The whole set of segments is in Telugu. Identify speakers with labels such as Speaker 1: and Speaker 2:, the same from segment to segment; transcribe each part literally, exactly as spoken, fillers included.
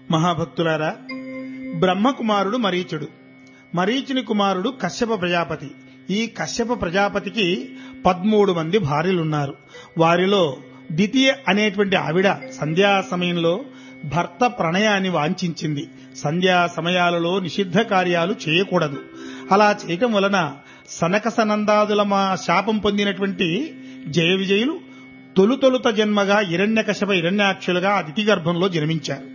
Speaker 1: మహాభక్తులారా, బ్రహ్మకుమారుడు మరీచుడు, మరీచుని కుమారుడు కశ్యప ప్రజాపతి. ఈ కశ్యప ప్రజాపతికి పదమూడు మంది భార్యలున్నారు. వారిలో ద్వితీయ అనేటువంటి ఆవిడ సంధ్యా సమయంలో భర్త ప్రణయాన్ని వాంఛించింది. సంధ్యా సమయాలలో నిషిద్ధ కార్యాలు చేయకూడదు. అలా చేయటం వలన సనక సనందాదుల మా శాపం పొందినటువంటి జయ విజయులు తొలుతొలుత జన్మగా హిరణ్యకశప హిరణ్యాక్షులుగా అతిథి గర్భంలో జన్మించారు.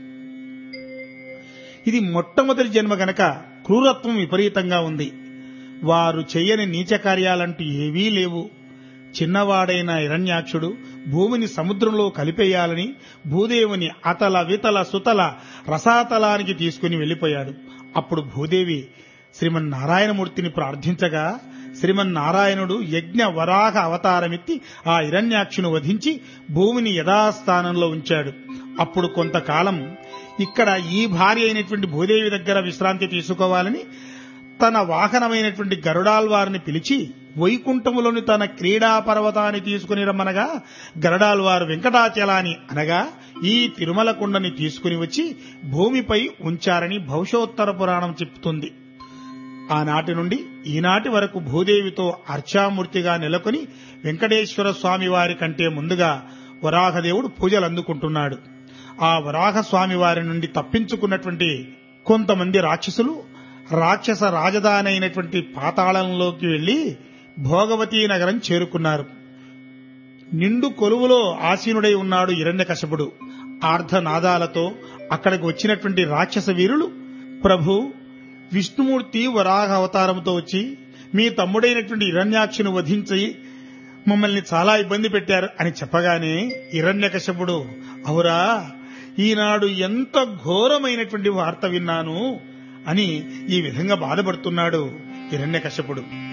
Speaker 1: ఇది మొట్టమొదటి జన్మ గనక క్రూరత్వం విపరీతంగా ఉంది. వారు చెయ్యని నీచ కార్యాలంటూ ఏవీ లేవు. చిన్నవాడైన హిరణ్యాక్షుడు భూమిని సముద్రంలో కలిపేయాలని భూదేవుని అతల వితల సుతల రసాతలానికి తీసుకుని వెళ్లిపోయాడు. అప్పుడు భూదేవి శ్రీమన్నారాయణమూర్తిని ప్రార్థించగా శ్రీమన్నారాయణుడు యజ్ఞ వరాహ అవతారమెత్తి ఆ హిరణ్యాక్షును వధించి భూమిని యథాస్థానంలో ఉంచాడు. అప్పుడు కొంతకాలం ఇక్కడ ఈ భార్య అయినటువంటి భూదేవి దగ్గర విశ్రాంతి తీసుకోవాలని తన వాహనమైనటువంటి గరుడాల్వారిని పిలిచి వైకుంఠములోని తన క్రీడా పర్వతాన్ని తీసుకుని రమ్మనగా గరుడాల్వారు వెంకటాచలాని అనగా ఈ తిరుమల కొండని తీసుకుని వచ్చి భూమిపై ఉంచారని భవిష్యోత్తర పురాణం చెప్తుంది. ఆనాటి నుండి ఈనాటి వరకు భూదేవితో అర్చామూర్తిగా నెలకొని వెంకటేశ్వర స్వామి వారి కంటే ముందుగా వరాహదేవుడు పూజలు అందుకుంటున్నాడు. ఆ వరాహ స్వామి వారి నుండి తప్పించుకున్నటువంటి కొంతమంది రాక్షసులు రాక్షస రాజధాని అయినటువంటి పాతాళంలోకి వెళ్లి భోగవతీ నగరం చేరుకున్నారు. నిండు కొలువులో ఆసీనుడై ఉన్నాడు హిరణ్యకశపుడు. ఆర్ధనాదాలతో అక్కడికి వచ్చినటువంటి రాక్షస వీరులు, ప్రభు, విష్ణుమూర్తి వరాహ అవతారంతో వచ్చి మీ తమ్ముడైనటువంటి హిరణ్యాక్షుని వధించి మమ్మల్ని చాలా ఇబ్బంది పెట్టారు అని చెప్పగానే హిరణ్యకశపుడు, అవురా, ఈనాడు ఎంత ఘోరమైనటువంటి వార్త విన్నాను అని ఈ విధంగా బాధపడుతున్నాడు హిరణ్యకశపుడు.